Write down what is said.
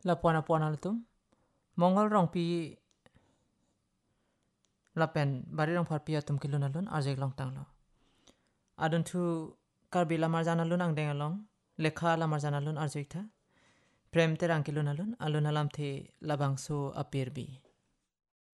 La puana puana lutum. Mongol rong pi la pen bari rong par pi atum kilun alun arjek long tang lo. Adun tu karbi lamar jana lun ang deng along. Lekha lamar jana lun arjek tha. Prem te rang kilun alun alam the labang so apir bi.